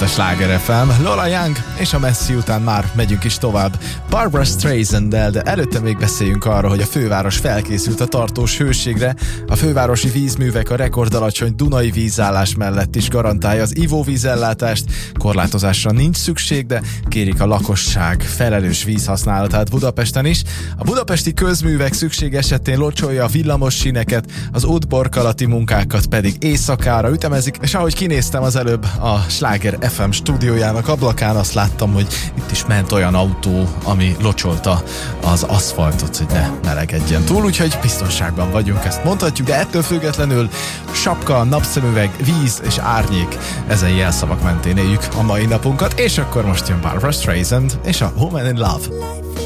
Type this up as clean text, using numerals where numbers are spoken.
a Sláger FM. Lola Young és a Messi után már megyünk is tovább Barbra Streisand-del, de előtte még beszéljünk arról, hogy a főváros felkészült a tartós hőségre. A fővárosi vízművek a rekordalacsony Dunai vízállás mellett is garantálja az ivóvízellátást. Korlátozásra nincs szükség, de kérik a lakosság felelős vízhasználatát Budapesten is. A budapesti közművek szükség esetén locsolja a villamos síneket, az útborkalati munkákat pedig éjszakára ütemezik, és ahogy kinéztem az előbb a Sláger FM stúdiójának ablakán, azt láttam, hogy itt is ment olyan autó, ami locsolta az aszfaltot, hogy ne melegedjen túl, úgyhogy biztonságban vagyunk, ezt mondhatjuk, de ettől függetlenül sapka, napszemüveg, víz és árnyék, ezen jelszavak mentén éljük a mai napunkat, és akkor most jön Barbra Streisand és a Woman in Love.